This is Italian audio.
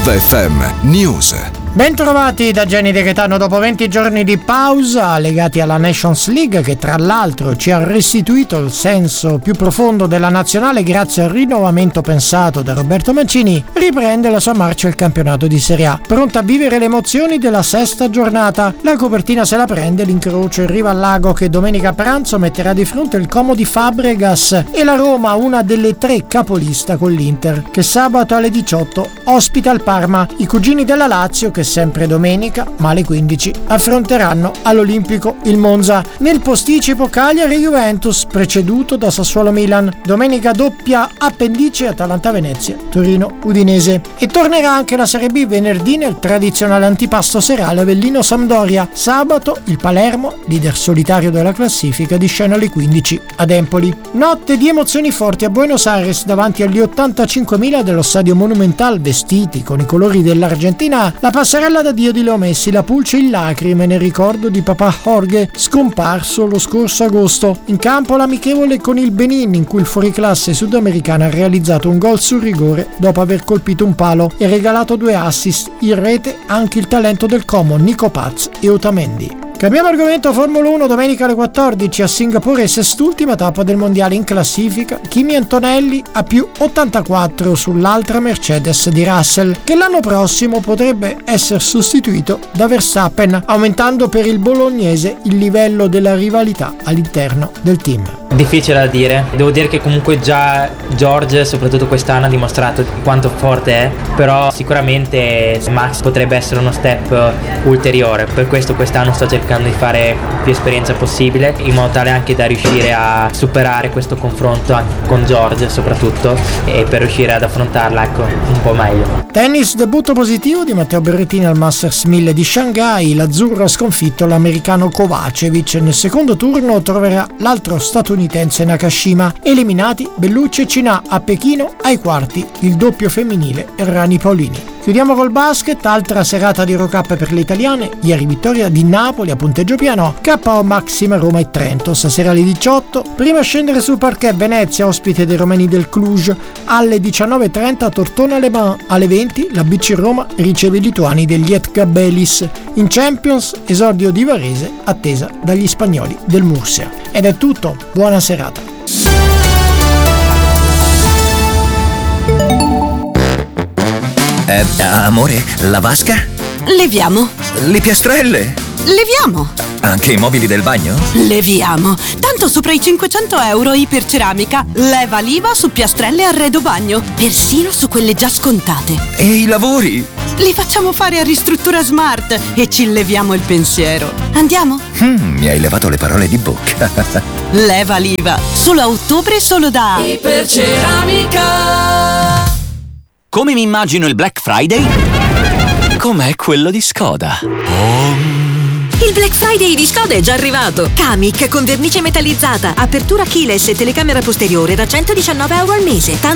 Nuova FM News. Bentrovati da Gianni De Gaetano. Dopo 20 giorni di pausa legati alla Nations League, che tra l'altro ci ha restituito il senso più profondo della nazionale grazie al rinnovamento pensato da Roberto Mancini, riprende la sua marcia il campionato di Serie A, pronta a vivere le emozioni della sesta giornata. La copertina se la prende l'incrocio in riva al lago, che domenica pranzo metterà di fronte il Como di Fabregas e la Roma, una delle tre capolista con l'Inter, che sabato alle 18 ospita il Parma. I cugini della Lazio, che sempre domenica, ma alle 15, affronteranno all'Olimpico il Monza. Nel posticipo Cagliari-Juventus, preceduto da Sassuolo-Milan. Domenica doppia appendice Atalanta-Venezia, Torino-Udinese. E tornerà anche la Serie B venerdì nel tradizionale antipasto serale Avellino-Sampdoria. Sabato il Palermo, leader solitario della classifica, di scena alle 15 ad Empoli. Notte di emozioni forti a Buenos Aires davanti agli 85.000 dello Stadio Monumental, vestiti con i colori dell'Argentina. La passerella d'addio di Leo Messi, la pulce in lacrime nel ricordo di papà Jorge, scomparso lo scorso agosto. In campo l'amichevole con il Benin, in cui il fuoriclasse sudamericano ha realizzato un gol sul rigore dopo aver colpito un palo e regalato 2 assist. In rete anche il talento del Como, Nico Paz e Otamendi. Cambiamo argomento. Formula 1, domenica alle 14 a Singapore, sest'ultima tappa del mondiale in classifica. Kimi Antonelli a più 84 sull'altra Mercedes di Russell, che l'anno prossimo potrebbe essere sostituito da Verstappen, aumentando per il bolognese il livello della rivalità all'interno del team. Difficile da dire, devo dire che comunque già George, soprattutto quest'anno, ha dimostrato quanto forte è, però sicuramente Max potrebbe essere uno step ulteriore. Per questo quest'anno sto cercando di fare più esperienza possibile, in modo tale anche da riuscire a superare questo confronto anche con George soprattutto, e per riuscire ad affrontarla un po' meglio. Tennis, debutto positivo di Matteo Berrettini al Masters 1000 di Shanghai. L'azzurro ha sconfitto l'americano Kovacevic. Nel secondo turno troverà l'altro statunitense Nakashima. Eliminati Bellucci e Cinà a Pechino ai quarti il doppio femminile Errani Paolini. Chiudiamo col basket, altra serata di Eurocup per le italiane. Ieri vittoria di Napoli a punteggio pieno, KO Maxima Roma e Trento. Stasera alle 18, prima a scendere sul parquet Venezia, ospite dei romeni del Cluj. Alle 19.30 Tortona Le Mans. Alle 20 la BC Roma riceve i lituani degli Lietkabelis. In Champions, esordio di Varese attesa dagli spagnoli del Murcia. Ed è tutto, buona serata. Amore, la vasca? Leviamo. Le piastrelle? Leviamo. Anche i mobili del bagno? Leviamo. Tanto sopra i 500 euro Iperceramica leva l'IVA su piastrelle e arredo bagno, persino su quelle già scontate. E i lavori? Li facciamo fare a Ristruttura Smart e ci leviamo il pensiero. Andiamo? Mi hai levato le parole di bocca. Leva l'IVA. Solo a ottobre, solo da Iperceramica. Come mi immagino il Black Friday? Com'è quello di Skoda. Il Black Friday di Skoda è già arrivato. Kamiq con vernice metallizzata, apertura keyless e telecamera posteriore da 119 euro al mese.